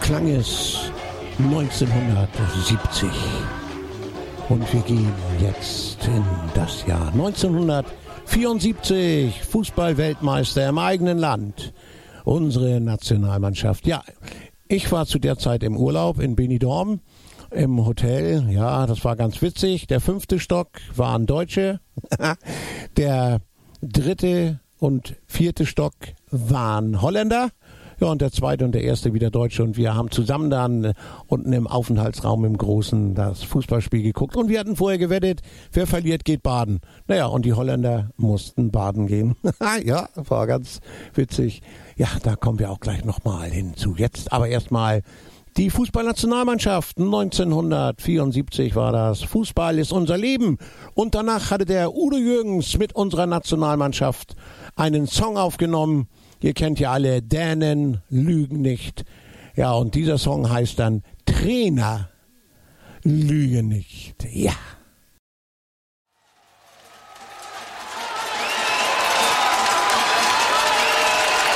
klang es 1970. Und wir gehen jetzt in das Jahr 1974. Fußball-Weltmeister im eigenen Land. Unsere Nationalmannschaft. Ja, ich war zu der Zeit im Urlaub in Benidorm im Hotel. Ja, das war ganz witzig. Der 5. Stock waren Deutsche. Der 3. und 4. Stock waren Holländer. Ja, und der 2. und der 1. wieder Deutsche. Und wir haben zusammen dann unten im Aufenthaltsraum im Großen das Fußballspiel geguckt. Und wir hatten vorher gewettet, wer verliert, geht baden. Naja, und die Holländer mussten baden gehen. Ja, war ganz witzig. Ja, da kommen wir auch gleich nochmal hinzu. Jetzt aber erstmal die Fußballnationalmannschaft. 1974 war das. Fußball ist unser Leben. Und danach hatte der Udo Jürgens mit unserer Nationalmannschaft einen Song aufgenommen. Ihr kennt ja alle, Dänen lügen nicht. Ja, und dieser Song heißt dann Trainer lügen nicht. Ja.